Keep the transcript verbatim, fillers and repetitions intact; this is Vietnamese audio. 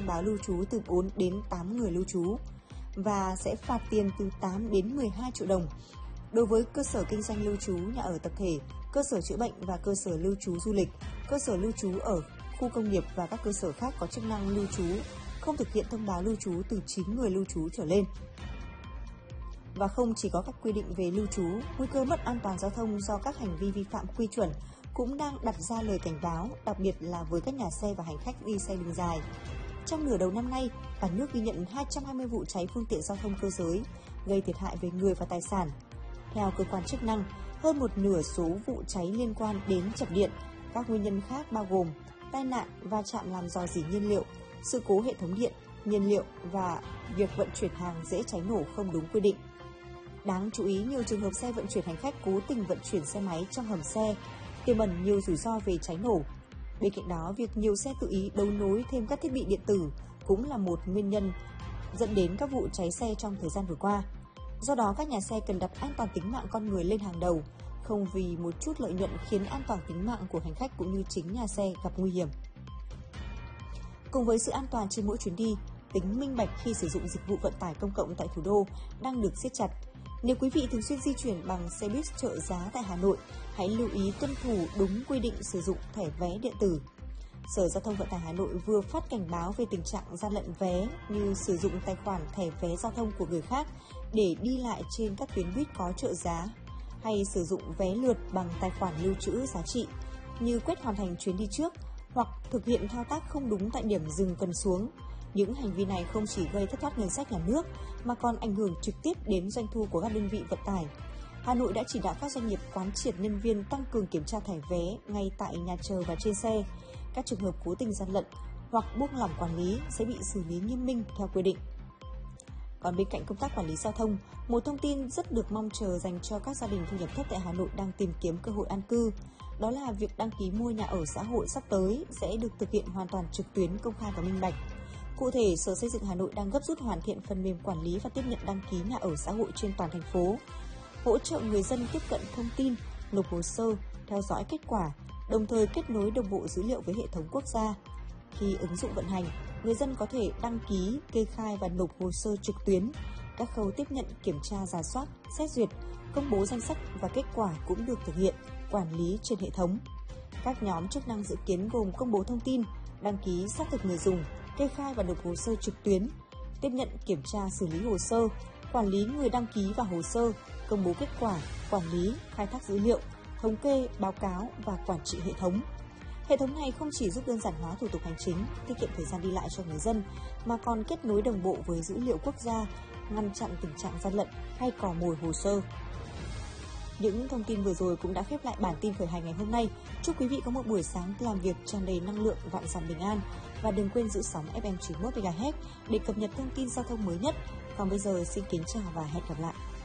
báo lưu trú từ bốn đến tám người lưu trú và sẽ phạt tiền từ tám đến mười hai triệu đồng. Đối với cơ sở kinh doanh lưu trú, nhà ở tập thể, cơ sở chữa bệnh và cơ sở lưu trú du lịch, cơ sở lưu trú ở khu công nghiệp và các cơ sở khác có chức năng lưu trú không thực hiện thông báo lưu trú từ chín người lưu trú trở lên. Và không chỉ có các quy định về lưu trú, nguy cơ mất an toàn giao thông do các hành vi vi phạm quy chuẩn cũng đang đặt ra lời cảnh báo, đặc biệt là với các nhà xe và hành khách đi xe đường dài. Trong nửa đầu năm nay, cả nước ghi nhận hai trăm hai mươi vụ cháy phương tiện giao thông cơ giới, gây thiệt hại về người và tài sản. Theo cơ quan chức năng, hơn một nửa số vụ cháy liên quan đến chập điện. Các nguyên nhân khác bao gồm tai nạn, va chạm làm rò rỉ nhiên liệu, sự cố hệ thống điện, nhiên liệu và việc vận chuyển hàng dễ cháy nổ không đúng quy định. Đáng chú ý, nhiều trường hợp xe vận chuyển hành khách cố tình vận chuyển xe máy trong hầm xe, tiềm ẩn nhiều rủi ro về cháy nổ. Bên cạnh đó, việc nhiều xe tự ý đấu nối thêm các thiết bị điện tử cũng là một nguyên nhân dẫn đến các vụ cháy xe trong thời gian vừa qua. Do đó, các nhà xe cần đặt an toàn tính mạng con người lên hàng đầu, không vì một chút lợi nhuận khiến an toàn tính mạng của hành khách cũng như chính nhà xe gặp nguy hiểm. Cùng với sự an toàn trên mỗi chuyến đi, tính minh bạch khi sử dụng dịch vụ vận tải công cộng tại thủ đô đang được siết chặt. Nếu quý vị thường xuyên di chuyển bằng xe buýt trợ giá tại Hà Nội, hãy lưu ý tuân thủ đúng quy định sử dụng thẻ vé điện tử. Sở Giao thông Vận tải Hà Nội vừa phát cảnh báo về tình trạng gian lận vé như sử dụng tài khoản thẻ vé giao thông của người khác để đi lại trên các tuyến buýt có trợ giá, hay sử dụng vé lượt bằng tài khoản lưu trữ giá trị như quét hoàn thành chuyến đi trước hoặc thực hiện thao tác không đúng tại điểm dừng cần xuống. Những hành vi này không chỉ gây thất thoát ngân sách nhà nước mà còn ảnh hưởng trực tiếp đến doanh thu của các đơn vị vận tải. Hà Nội đã chỉ đạo các doanh nghiệp quán triệt nhân viên tăng cường kiểm tra thẻ vé ngay tại nhà chờ và trên xe. Các trường hợp cố tình gian lận hoặc buông lỏng quản lý sẽ bị xử lý nghiêm minh theo quy định. Còn bên cạnh công tác quản lý giao thông, một thông tin rất được mong chờ dành cho các gia đình thu nhập thấp tại Hà Nội đang tìm kiếm cơ hội an cư. Đó là việc đăng ký mua nhà ở xã hội sắp tới sẽ được thực hiện hoàn toàn trực tuyến, công khai và minh bạch. Cụ thể, Sở Xây dựng Hà Nội đang gấp rút hoàn thiện phần mềm quản lý và tiếp nhận đăng ký nhà ở xã hội trên toàn thành phố, hỗ trợ người dân tiếp cận thông tin, nộp hồ sơ, theo dõi kết quả, đồng thời kết nối đồng bộ dữ liệu với hệ thống quốc gia. Khi ứng dụng vận hành, người dân có thể đăng ký, kê khai và nộp hồ sơ trực tuyến. Các khâu tiếp nhận, kiểm tra, rà soát, xét duyệt, công bố danh sách và kết quả cũng được thực hiện, quản lý trên hệ thống. Các nhóm chức năng dự kiến gồm công bố thông tin, đăng ký xác thực người dùng, kê khai và nộp hồ sơ trực tuyến, tiếp nhận, kiểm tra, xử lý hồ sơ, quản lý người đăng ký và hồ sơ, công bố kết quả, quản lý, khai thác dữ liệu, thống kê, báo cáo và quản trị hệ thống. Hệ thống này không chỉ giúp đơn giản hóa thủ tục hành chính, tiết kiệm thời gian đi lại cho người dân, mà còn kết nối đồng bộ với dữ liệu quốc gia, ngăn chặn tình trạng gian lận hay cò mồi hồ sơ. Những thông tin vừa rồi cũng đã khép lại bản tin khởi hành ngày hôm nay. Chúc quý vị có một buổi sáng làm việc tràn đầy năng lượng, vạn dặm bình an. Và đừng quên giữ sóng ép em chín mươi mốt mê ga héc để cập nhật thông tin giao thông mới nhất. Còn bây giờ xin kính chào và hẹn gặp lại.